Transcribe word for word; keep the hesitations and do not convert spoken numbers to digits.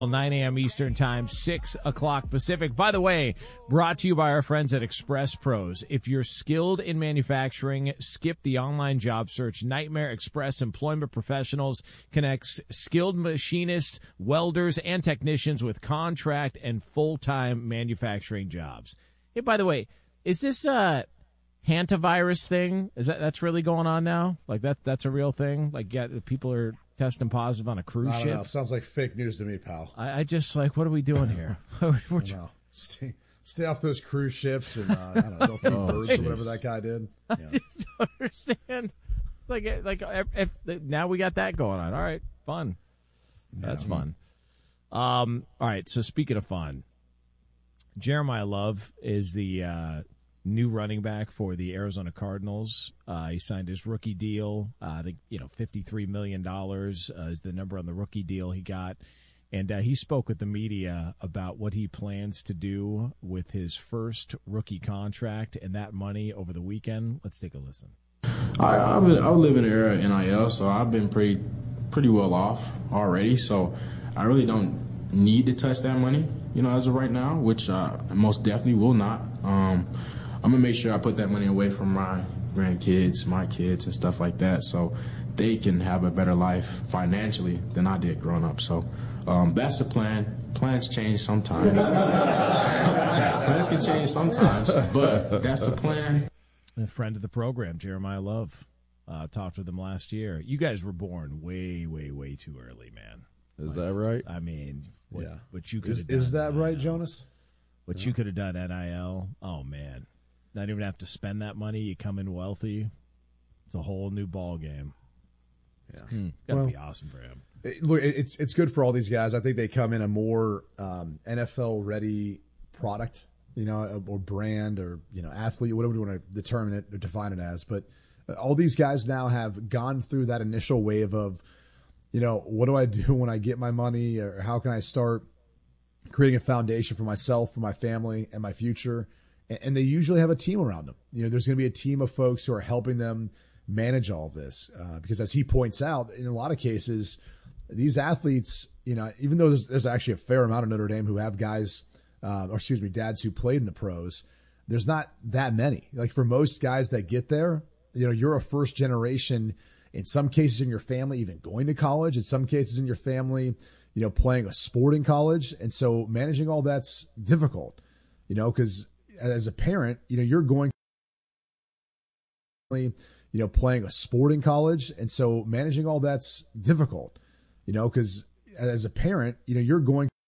nine a.m. Eastern Time, six o'clock Pacific. By the way, brought to you by our friends at Express Pros. If you're skilled in manufacturing, skip the online job search. Nightmare Express Employment Professionals connects skilled machinists, welders, and technicians with contract and full-time manufacturing jobs. Hey, by the way, is this a hantavirus thing? Is that that's really going on now? Like that that's a real thing? Like yeah, people are testing positive on a cruise I don't ship? know. Sounds like fake news to me, pal. I, I just like, what are we doing here? We're tr- no. Stay, stay off those cruise ships and, uh, I don't know, don't feed Oh, birds geez. or whatever that guy did. Yeah. I just don't understand. Like, like if, if now we got that going on. All right, fun. That's Yeah. fun. Um, all right, so speaking of fun, Jeremiah Love is the uh, new running back for the Arizona Cardinals. Uh, he signed his rookie deal. Uh, I think, you know, fifty-three million dollars uh, is the number on the rookie deal he got. And uh, he spoke with the media about what he plans to do with his first rookie contract and that money over the weekend. Let's take a listen. I, I've been, I live in the era of N I L, so I've been pretty pretty well off already. So I really don't need to touch that money, you know, as of right now, which I most definitely will not. Um, I'm going to make sure I put that money away from my grandkids, my kids, and stuff like that so they can have a better life financially than I did growing up. So um, that's the plan. Plans change sometimes. Plans can change sometimes, but that's the plan. A friend of the program, Jeremiah Love, uh, talked with him last year. You guys were born way, way, way too early, man. Is that right? I mean, what, Yeah. what you could Is, have done. is that right, N I L. Jonas? What Yeah. you could have done N I L. Oh, man. Not even have to spend that money. You come in wealthy. It's a whole new ball game. Yeah. Hmm. It's got to Well, be awesome for him. It- look, it- it's it's good for all these guys. I think they come in a more um, N F L ready product, you know, or brand, or you know, athlete, whatever you want to determine it or define it as. But all these guys now have gone through that initial wave of, you know, what do I do when I get my money, or how can I start creating a foundation for myself, for my family, and my future. And, and they usually have a team around them. You know, there's going to be a team of folks who are helping them manage all of this. Uh, because as he points out, in a lot of cases, these athletes, you know, even though there's, there's actually a fair amount of Notre Dame who have guys, uh, or excuse me, dads who played in the pros, there's not that many. Like for most guys that get there, you know, you're a first generation, in some cases in your family, even going to college, in some cases in your family, you know, playing a sport in college. And so managing all that's difficult, you know, because as a parent, you know, you're going, you know, playing a sport in college. And so managing all that's difficult, you know, because as a parent, you know, you're going